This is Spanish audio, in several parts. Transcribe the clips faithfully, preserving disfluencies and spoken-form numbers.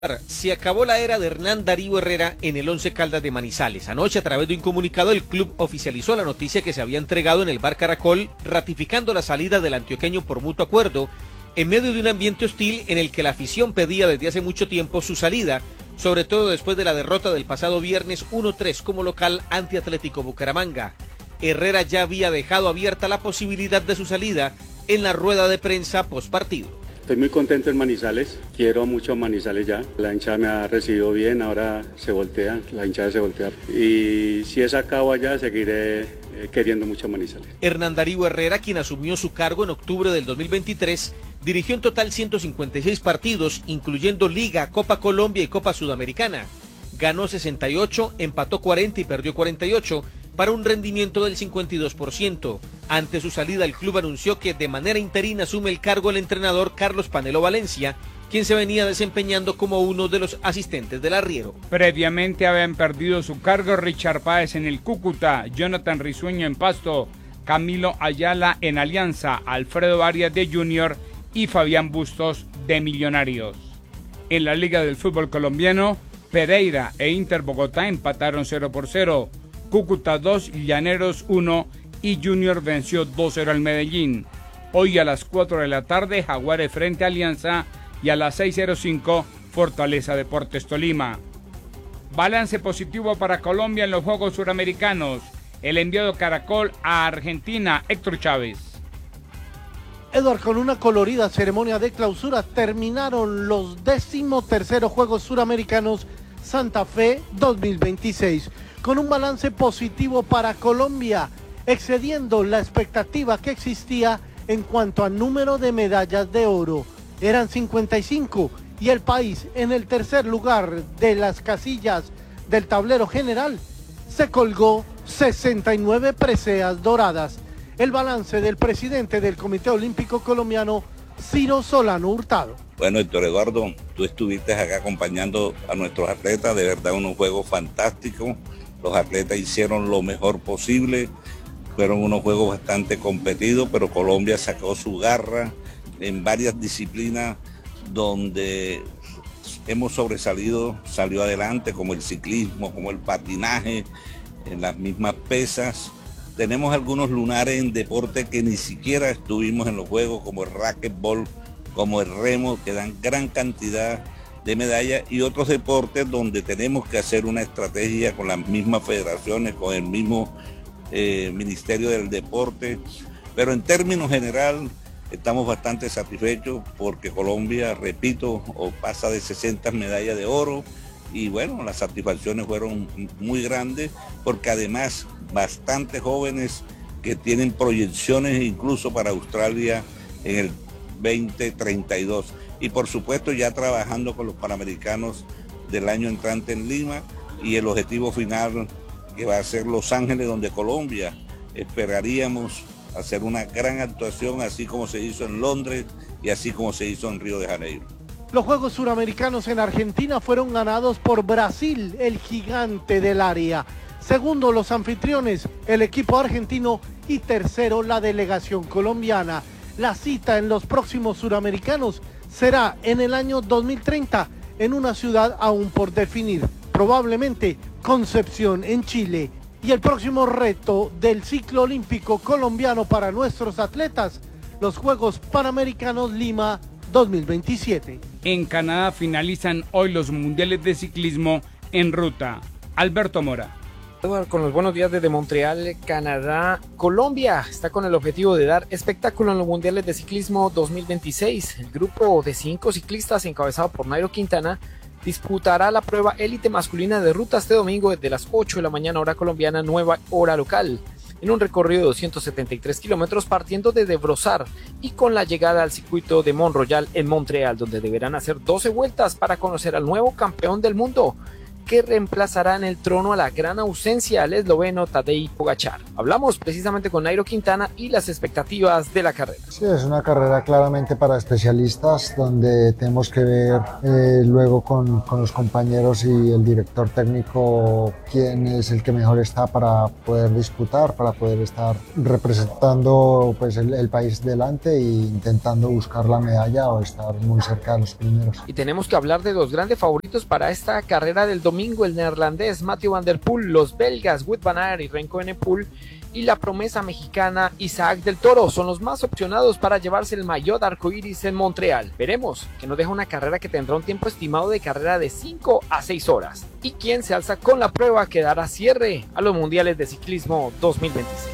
Se acabó la era de Hernán Darío Herrera en el Once Caldas de Manizales. Anoche, a través de un comunicado, el club oficializó la noticia que se había entregado en el Bar Caracol, ratificando la salida del antioqueño por mutuo acuerdo, en medio de un ambiente hostil en el que la afición pedía desde hace mucho tiempo su salida, sobre todo después de la derrota del pasado viernes uno tres como local ante Atlético Bucaramanga. Herrera ya había dejado abierta la posibilidad de su salida en la rueda de prensa postpartido. Estoy muy contento en Manizales, quiero mucho Manizales ya, la hinchada me ha recibido bien, ahora se voltea, la hinchada se voltea y si es acabo allá seguiré eh, queriendo mucho Manizales. Hernán Darío Herrera, quien asumió su cargo en octubre del dos mil veintitrés, dirigió en total ciento cincuenta y seis partidos, incluyendo Liga, Copa Colombia y Copa Sudamericana. Ganó sesenta y ocho, empató cuarenta y perdió cuarenta y ocho, para un rendimiento del cincuenta y dos por ciento. Ante su salida, el club anunció que de manera interina asume el cargo el entrenador Carlos Panelo Valencia, quien se venía desempeñando como uno de los asistentes del arriero. Previamente habían perdido su cargo Richard Páez en el Cúcuta, Jonathan Risueño en Pasto, Camilo Ayala en Alianza, Alfredo Arias de Junior y Fabián Bustos de Millonarios. En la Liga del Fútbol Colombiano, Pereira e Inter Bogotá empataron cero por cero. Cúcuta dos, Llaneros uno y Junior venció dos cero al Medellín. Hoy a las cuatro de la tarde, Jaguares frente a Alianza y a las seis cero cinco, Fortaleza Deportes Tolima. Balance positivo para Colombia en los Juegos Suramericanos. El enviado Caracol a Argentina, Héctor Chávez. Edward, con una colorida ceremonia de clausura terminaron los decimoterceros Juegos Suramericanos Santa Fe dos mil veintiséis. Con un balance positivo para Colombia, excediendo la expectativa que existía en cuanto a número de medallas de oro. Eran cincuenta y cinco y el país en el tercer lugar de las casillas del tablero general se colgó sesenta y nueve preseas doradas. El balance del presidente del Comité Olímpico Colombiano, Ciro Solano Hurtado. Bueno, Héctor Eduardo, tú estuviste acá acompañando a nuestros atletas, de verdad unos juegos fantásticos. Los atletas hicieron lo mejor posible, fueron unos juegos bastante competidos, pero Colombia sacó su garra en varias disciplinas donde hemos sobresalido, salió adelante, como el ciclismo, como el patinaje, en las mismas pesas. Tenemos algunos lunares en deporte que ni siquiera estuvimos en los juegos, como el racquetball, como el remo, que dan gran cantidad de medallas, y otros deportes donde tenemos que hacer una estrategia con las mismas federaciones, con el mismo eh, Ministerio del Deporte, pero en términos general estamos bastante satisfechos porque Colombia, repito, pasa de sesenta medallas de oro y bueno, las satisfacciones fueron muy grandes porque además bastantes jóvenes que tienen proyecciones incluso para Australia en el veinte treinta y dos. Y por supuesto ya trabajando con los Panamericanos del año entrante en Lima y el objetivo final que va a ser Los Ángeles, donde Colombia esperaríamos hacer una gran actuación así como se hizo en Londres y así como se hizo en Río de Janeiro. Los Juegos Suramericanos en Argentina fueron ganados por Brasil, el gigante del área. Segundo, los anfitriones, el equipo argentino, y tercero, la delegación colombiana. La cita en los próximos Suramericanos será en el año dos mil treinta, en una ciudad aún por definir, probablemente Concepción en Chile. Y el próximo reto del ciclo olímpico colombiano para nuestros atletas, los Juegos Panamericanos Lima dos mil veintisiete. En Canadá finalizan hoy los mundiales de ciclismo en ruta. Alberto Mora. Con los buenos días desde Montreal, Canadá. Colombia está con el objetivo de dar espectáculo en los mundiales de ciclismo dos mil veintiséis. El grupo de cinco ciclistas encabezado por Nairo Quintana disputará la prueba élite masculina de ruta este domingo desde las ocho de la mañana hora colombiana, nueva hora local, en un recorrido de doscientos setenta y tres kilómetros partiendo desde Brossard y con la llegada al circuito de Mont Royal en Montreal, donde deberán hacer doce vueltas para conocer al nuevo campeón del mundo, que reemplazará en el trono a la gran ausencia al esloveno Tadej Pogačar. Hablamos precisamente con Nairo Quintana y las expectativas de la carrera. Sí, es una carrera claramente para especialistas, donde tenemos que ver eh, luego con, con los compañeros y el director técnico quién es el que mejor está para poder disputar, para poder estar representando pues, el, el país delante e intentando buscar la medalla o estar muy cerca de los primeros. Y tenemos que hablar de los grandes favoritos para esta carrera del domingo: el neerlandés Mathieu van der Poel, los belgas Wout van Aert y Remco Evenepoel y la promesa mexicana Isaac del Toro son los más opcionados para llevarse el maillot arcoíris en Montreal. Veremos, que nos deja una carrera que tendrá un tiempo estimado de carrera de cinco a seis horas. Y quien se alza con la prueba que dará cierre a los mundiales de ciclismo dos mil veintiséis.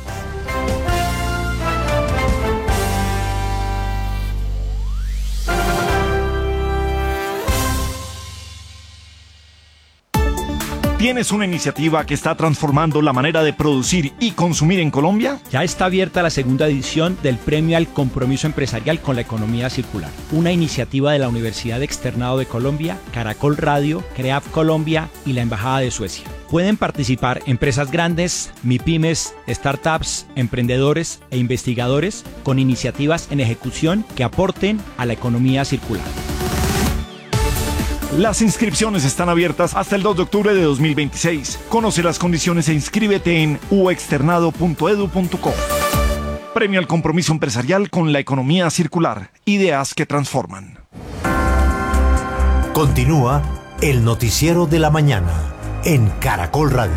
¿Tienes una iniciativa que está transformando la manera de producir y consumir en Colombia? Ya está abierta la segunda edición del Premio al Compromiso Empresarial con la Economía Circular, una iniciativa de la Universidad Externado de Colombia, Caracol Radio, CREAF Colombia y la Embajada de Suecia. Pueden participar empresas grandes, MIPYMES, startups, emprendedores e investigadores con iniciativas en ejecución que aporten a la economía circular. Las inscripciones están abiertas hasta el dos de octubre de dos mil veintiséis. Conoce las condiciones e inscríbete en u externado punto edu punto co. Premio al Compromiso Empresarial con la Economía Circular. Ideas que transforman. Continúa el noticiero de la mañana en Caracol Radio.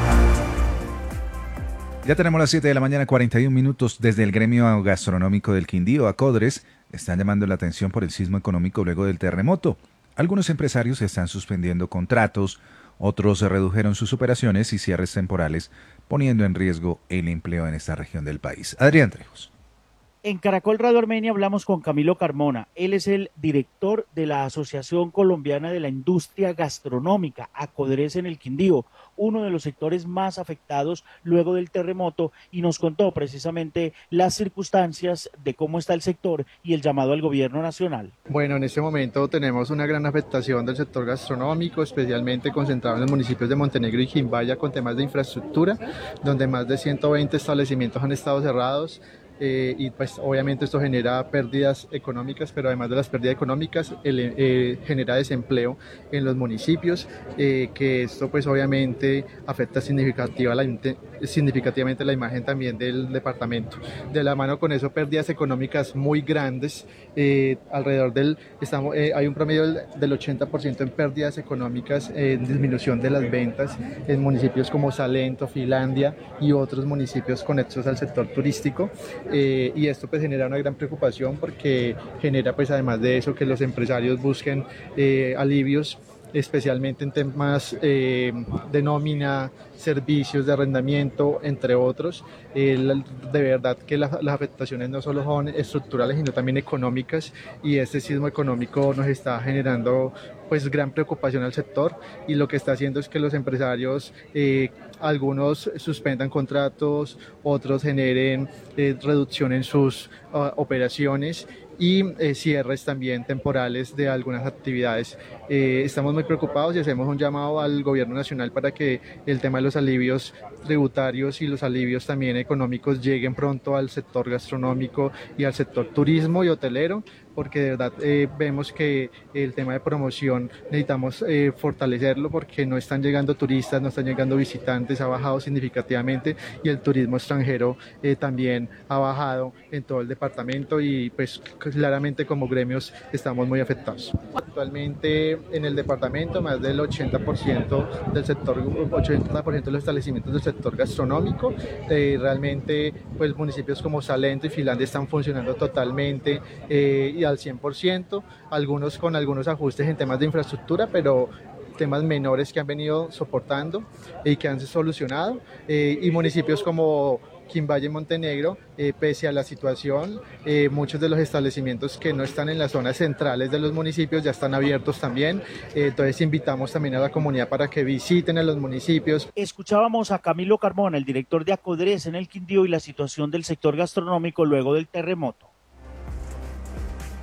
Ya tenemos las siete de la mañana, cuarenta y un minutos. Desde el gremio gastronómico del Quindío, ACODRES, están llamando la atención por el sismo económico luego del terremoto. Algunos empresarios están suspendiendo contratos, otros redujeron sus operaciones y cierres temporales, poniendo en riesgo el empleo en esta región del país. Adrián Trejos. En Caracol Radio Armenia hablamos con Camilo Carmona. Él es el director de la Asociación Colombiana de la Industria Gastronómica, ACODRES, en el Quindío, uno de los sectores más afectados luego del terremoto, y nos contó precisamente las circunstancias de cómo está el sector y el llamado al gobierno nacional. Bueno, en este momento tenemos una gran afectación del sector gastronómico, especialmente concentrado en los municipios de Montenegro y Quimbaya, con temas de infraestructura, donde más de ciento veinte establecimientos han estado cerrados. Eh, y pues obviamente esto genera pérdidas económicas, pero además de las pérdidas económicas el, eh, genera desempleo en los municipios, eh, que esto pues obviamente afecta significativa la, significativamente la imagen también del departamento. De la mano con eso, pérdidas económicas muy grandes, eh, alrededor del, estamos, eh, hay un promedio del, del ochenta por ciento en pérdidas económicas, eh, en disminución de las ventas en municipios como Salento, Finlandia y otros municipios conexos al sector turístico. Eh, y esto pues genera una gran preocupación porque genera pues además de eso que los empresarios busquen eh, alivios, especialmente en temas eh, de nómina, servicios de arrendamiento, entre otros. Eh, de verdad que la, las afectaciones no solo son estructurales, sino también económicas, y este sismo económico nos está generando pues gran preocupación al sector, y lo que está haciendo es que los empresarios, eh, algunos suspendan contratos, otros generen eh, reducción en sus uh, operaciones y eh, cierres también temporales de algunas actividades. Eh, estamos muy preocupados y hacemos un llamado al gobierno nacional para que el tema de los alivios tributarios y los alivios también económicos lleguen pronto al sector gastronómico y al sector turismo y hotelero, porque de verdad eh, vemos que el tema de promoción necesitamos eh, fortalecerlo, porque no están llegando turistas, no están llegando visitantes, ha bajado significativamente, y el turismo extranjero eh, también ha bajado en todo el departamento, y pues claramente como gremios estamos muy afectados. Actualmente en el departamento más del ochenta por ciento del sector, ochenta por ciento de los establecimientos del sector gastronómico, eh, realmente pues municipios como Salento y Finlandia están funcionando totalmente eh, y al cien por ciento, algunos con algunos ajustes en temas de infraestructura, pero temas menores que han venido soportando y que han solucionado, eh, y municipios como Quimbaya y Montenegro, eh, pese a la situación, eh, muchos de los establecimientos que no están en las zonas centrales de los municipios ya están abiertos también, eh, entonces invitamos también a la comunidad para que visiten a los municipios. Escuchábamos a Camilo Carmona, el director de ACODRES en el Quindío, y la situación del sector gastronómico luego del terremoto.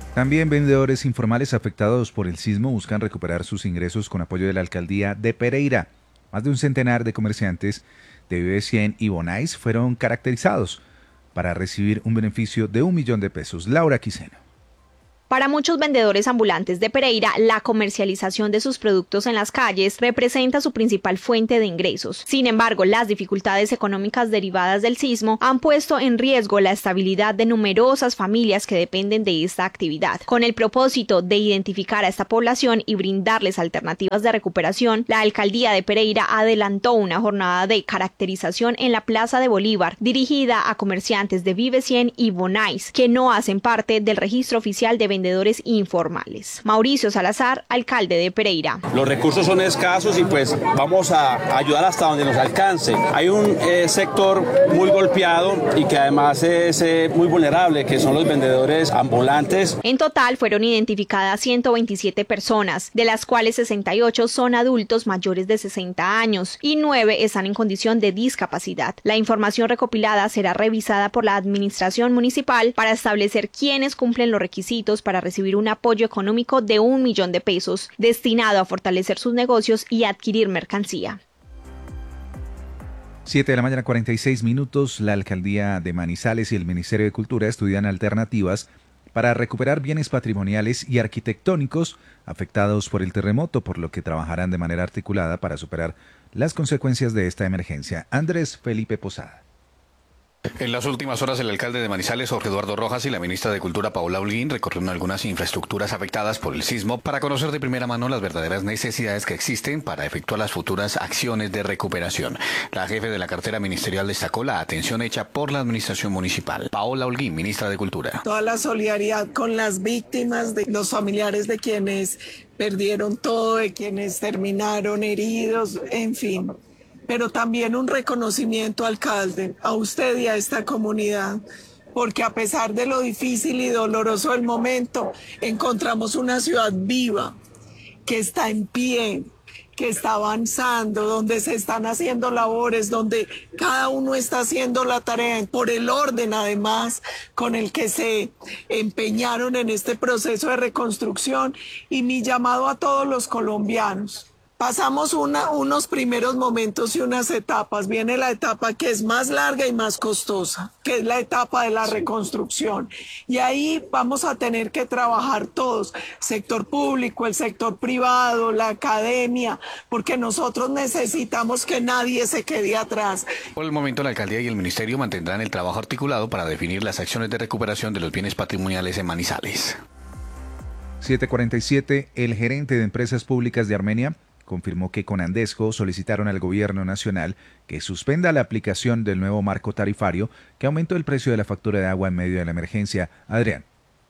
También vendedores informales afectados por el sismo buscan recuperar sus ingresos con apoyo de la alcaldía de Pereira. Más de un centenar de comerciantes de Vive cien y Bonais fueron caracterizados para recibir un beneficio de un millón de pesos. Laura Quiseno. Para muchos vendedores ambulantes de Pereira, la comercialización de sus productos en las calles representa su principal fuente de ingresos. Sin embargo, las dificultades económicas derivadas del sismo han puesto en riesgo la estabilidad de numerosas familias que dependen de esta actividad. Con el propósito de identificar a esta población y brindarles alternativas de recuperación, la alcaldía de Pereira adelantó una jornada de caracterización en la Plaza de Bolívar, dirigida a comerciantes de Vive cien y Bonais, que no hacen parte del registro oficial de vendedores vendedores informales. Mauricio Salazar, alcalde de Pereira. Los recursos son escasos y pues vamos a ayudar hasta donde nos alcance. Hay un eh, sector muy golpeado y que además es eh, muy vulnerable, que son los vendedores ambulantes. En total fueron identificadas ciento veintisiete personas, de las cuales sesenta y ocho son adultos mayores de sesenta años y nueve están en condición de discapacidad. La información recopilada será revisada por la administración municipal para establecer quiénes cumplen los requisitos para recibir un apoyo económico de un millón de pesos, destinado a fortalecer sus negocios y adquirir mercancía. siete de la mañana, cuarenta y seis minutos. La alcaldía de Manizales y el Ministerio de Cultura estudian alternativas para recuperar bienes patrimoniales y arquitectónicos afectados por el terremoto, por lo que trabajarán de manera articulada para superar las consecuencias de esta emergencia. Andrés Felipe Posada. En las últimas horas, el alcalde de Manizales, Jorge Eduardo Rojas, y la ministra de Cultura, Paola Holguín, recorrieron algunas infraestructuras afectadas por el sismo para conocer de primera mano las verdaderas necesidades que existen para efectuar las futuras acciones de recuperación. La jefe de la cartera ministerial destacó la atención hecha por la administración municipal. Paola Holguín, ministra de Cultura. Toda la solidaridad con las víctimas, de los familiares de quienes perdieron todo, de quienes terminaron heridos, en fin. Pero también un reconocimiento, alcalde, a usted y a esta comunidad, porque a pesar de lo difícil y doloroso del momento, encontramos una ciudad viva, que está en pie, que está avanzando, donde se están haciendo labores, donde cada uno está haciendo la tarea, por el orden además con el que se empeñaron en este proceso de reconstrucción. Y mi llamado a todos los colombianos. Pasamos una, unos primeros momentos y unas etapas. Viene la etapa que es más larga y más costosa, que es la etapa de la reconstrucción. Y ahí vamos a tener que trabajar todos, sector público, el sector privado, la academia, porque nosotros necesitamos que nadie se quede atrás. Por el momento, la alcaldía y el ministerio mantendrán el trabajo articulado para definir las acciones de recuperación de los bienes patrimoniales en Manizales. siete cuarenta y siete. El gerente de Empresas Públicas de Armenia confirmó que con Andesco solicitaron al gobierno nacional que suspenda la aplicación del nuevo marco tarifario que aumentó el precio de la factura de agua en medio de la emergencia. Adrián.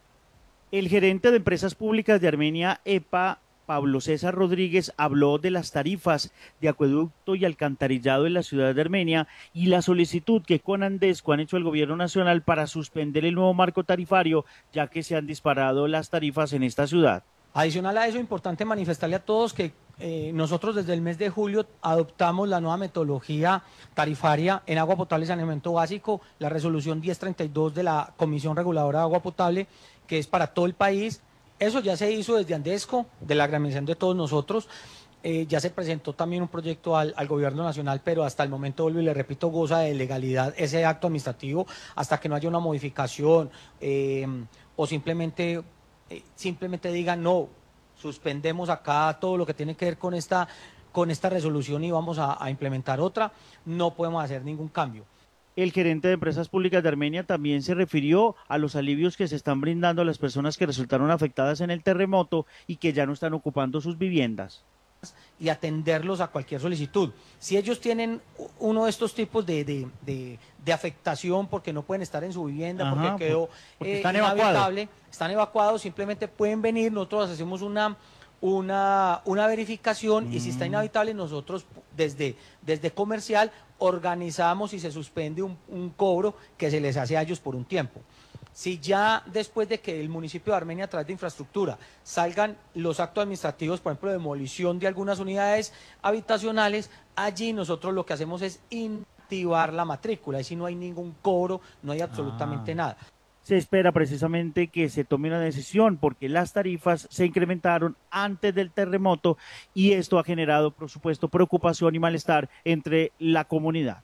El gerente de Empresas Públicas de Armenia, E P A, Pablo César Rodríguez, habló de las tarifas de acueducto y alcantarillado en la ciudad de Armenia y la solicitud que con Andesco han hecho el gobierno nacional para suspender el nuevo marco tarifario, ya que se han disparado las tarifas en esta ciudad. Adicional a eso, importante manifestarle a todos que eh, nosotros desde el mes de julio adoptamos la nueva metodología tarifaria en agua potable y saneamiento básico, la resolución diez treinta y dos de la Comisión Reguladora de Agua Potable, que es para todo el país. Eso ya se hizo desde Andesco, de la agremiación de todos nosotros. Eh, ya se presentó también un proyecto al, al gobierno nacional, pero hasta el momento, vuelvo y le repito, goza de legalidad ese acto administrativo hasta que no haya una modificación eh, o simplemente... simplemente digan no, suspendemos acá todo lo que tiene que ver con esta, con esta resolución y vamos a, a implementar otra, no podemos hacer ningún cambio. El gerente de Empresas Públicas de Armenia también se refirió a los alivios que se están brindando a las personas que resultaron afectadas en el terremoto y que ya no están ocupando sus viviendas. Y atenderlos a cualquier solicitud. Si ellos tienen uno de estos tipos de, de, de, de afectación porque no pueden estar en su vivienda, Ajá, porque quedó porque eh, están inhabitable, evacuados. están evacuados, simplemente pueden venir, nosotros hacemos una, una, una verificación mm. y si está inhabitable nosotros desde, desde comercial organizamos y se suspende un, un cobro que se les hace a ellos por un tiempo. Si ya después de que el municipio de Armenia, a través de infraestructura, salgan los actos administrativos, por ejemplo, de demolición de algunas unidades habitacionales, allí nosotros lo que hacemos es inactivar la matrícula, y si no hay ningún cobro, no hay absolutamente ah. nada. se espera precisamente que se tome una decisión porque las tarifas se incrementaron antes del terremoto y esto ha generado, por supuesto, preocupación y malestar entre la comunidad.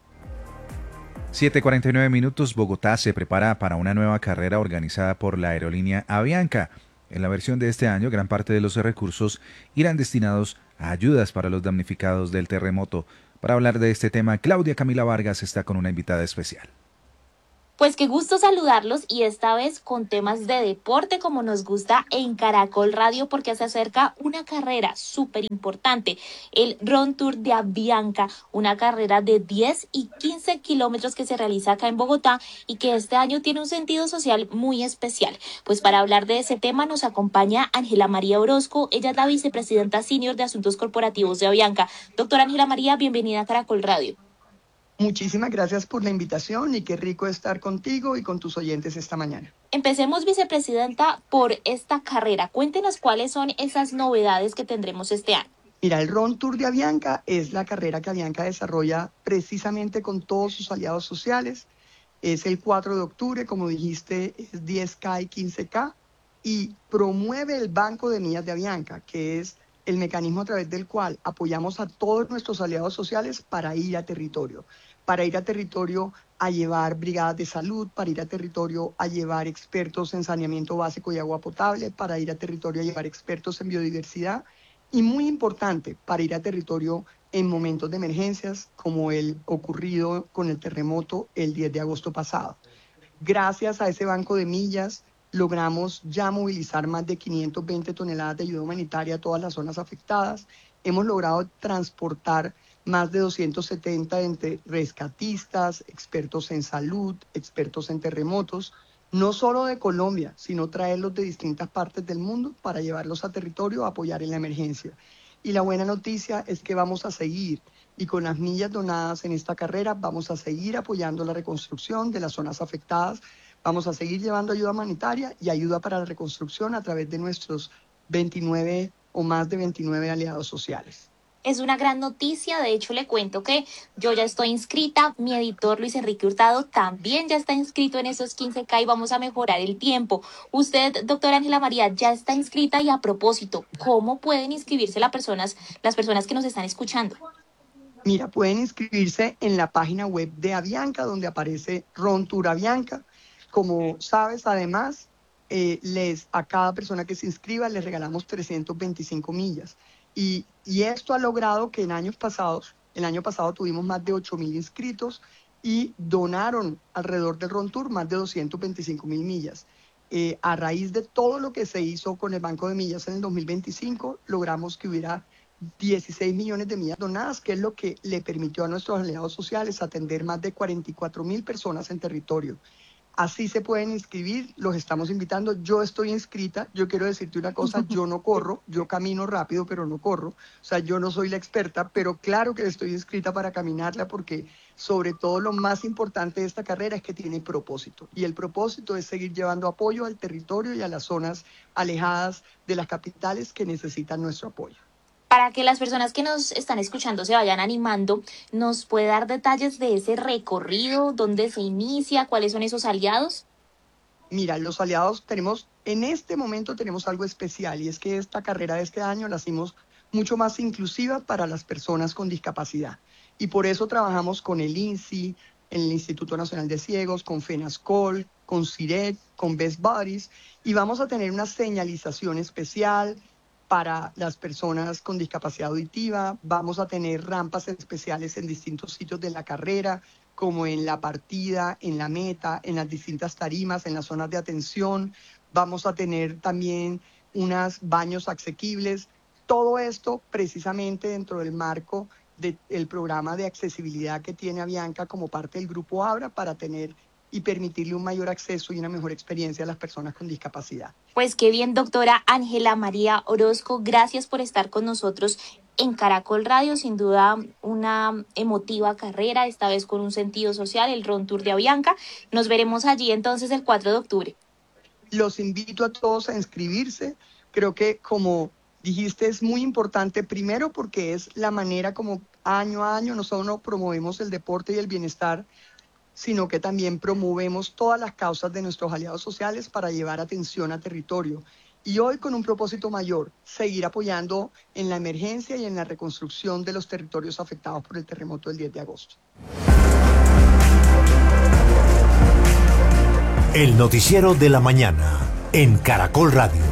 siete cuarenta y nueve minutos, Bogotá se prepara para una nueva carrera organizada por la aerolínea Avianca. En la versión de este año, gran parte de los recursos irán destinados a ayudas para los damnificados del terremoto. Para hablar de este tema, Claudia Camila Vargas está con una invitada especial. Pues qué gusto saludarlos y esta vez con temas de deporte como nos gusta en Caracol Radio porque se acerca una carrera súper importante, el Run Tour de Avianca, una carrera de diez y quince kilómetros que se realiza acá en Bogotá y que este año tiene un sentido social muy especial. Pues para hablar de ese tema nos acompaña Ángela María Orozco, ella es la vicepresidenta senior de Asuntos Corporativos de Avianca. Doctora Ángela María, bienvenida a Caracol Radio. Muchísimas gracias por la invitación y qué rico estar contigo y con tus oyentes esta mañana. Empecemos, vicepresidenta, por esta carrera. Cuéntenos cuáles son esas novedades que tendremos este año. Mira, el Run Tour de Avianca es la carrera que Avianca desarrolla precisamente con todos sus aliados sociales. Es el cuatro de octubre, como dijiste, es diez K y quince K y promueve el Banco de Millas de Avianca, que es el mecanismo a través del cual apoyamos a todos nuestros aliados sociales para ir a territorio. para ir a territorio a llevar brigadas de salud, para ir a territorio a llevar expertos en saneamiento básico y agua potable, para ir a territorio a llevar expertos en biodiversidad y muy importante, para ir a territorio en momentos de emergencias como el ocurrido con el terremoto el diez de agosto pasado. Gracias a ese banco de millas logramos ya movilizar más de quinientas veinte toneladas de ayuda humanitaria a todas las zonas afectadas. Hemos logrado transportar más de doscientos setenta entre rescatistas, expertos en salud, expertos en terremotos, no solo de Colombia, sino traerlos de distintas partes del mundo para llevarlos a territorio a apoyar en la emergencia. Y la buena noticia es que vamos a seguir, y con las millas donadas en esta carrera vamos a seguir apoyando la reconstrucción de las zonas afectadas, vamos a seguir llevando ayuda humanitaria y ayuda para la reconstrucción a través de nuestros veintinueve o más de veintinueve aliados sociales. Es una gran noticia, de hecho le cuento que yo ya estoy inscrita, mi editor Luis Enrique Hurtado también ya está inscrito en esos quince K y vamos a mejorar el tiempo. Usted, doctora Ángela María, ya está inscrita y a propósito, ¿cómo pueden inscribirse las personas, las personas que nos están escuchando? Mira, pueden inscribirse en la página web de Avianca, donde aparece Run Tour Avianca. Como sabes, además, eh, les, a cada persona que se inscriba les regalamos trescientas veinticinco millas. Y, y esto ha logrado que en años pasados, el año pasado tuvimos más de ocho mil inscritos y donaron alrededor del Run Tour más de doscientas veinticinco mil millas. Eh, a raíz de todo lo que se hizo con el Banco de Millas en el dos mil veinticinco, logramos que hubiera dieciséis millones de millas donadas, que es lo que le permitió a nuestros aliados sociales atender más de cuarenta y cuatro mil personas en territorio. Así se pueden inscribir, los estamos invitando. Yo estoy inscrita, yo quiero decirte una cosa, yo no corro, yo camino rápido, pero no corro. O sea, yo no soy la experta, pero claro que estoy inscrita para caminarla porque sobre todo lo más importante de esta carrera es que tiene propósito. Y el propósito es seguir llevando apoyo al territorio y a las zonas alejadas de las capitales que necesitan nuestro apoyo. Para que las personas que nos están escuchando se vayan animando, ¿nos puede dar detalles de ese recorrido? ¿Dónde se inicia? ¿Cuáles son esos aliados? Mira, los aliados tenemos, en este momento tenemos algo especial y es que esta carrera de este año la hicimos mucho más inclusiva para las personas con discapacidad. Y por eso trabajamos con el I N S I, el Instituto Nacional de Ciegos, con FENASCOL, con CIREC, con Best Buddies y vamos a tener una señalización especial para las personas con discapacidad auditiva. Vamos a tener rampas especiales en distintos sitios de la carrera, como en la partida, en la meta, en las distintas tarimas, en las zonas de atención. Vamos a tener también unos baños asequibles. Todo esto precisamente dentro del marco del programa de accesibilidad que tiene Avianca como parte del Grupo Abra para tener y permitirle un mayor acceso y una mejor experiencia a las personas con discapacidad. Pues qué bien, doctora Ángela María Orozco, gracias por estar con nosotros en Caracol Radio, sin duda una emotiva carrera, esta vez con un sentido social, el Run Tour de Avianca. Nos veremos allí entonces el cuatro de octubre. Los invito a todos a inscribirse, creo que como dijiste es muy importante, primero porque es la manera como año a año nosotros promovemos el deporte y el bienestar sino que también promovemos todas las causas de nuestros aliados sociales para llevar atención a territorio. Y hoy con un propósito mayor, seguir apoyando en la emergencia y en la reconstrucción de los territorios afectados por el terremoto del diez de agosto. El noticiero de la mañana en Caracol Radio.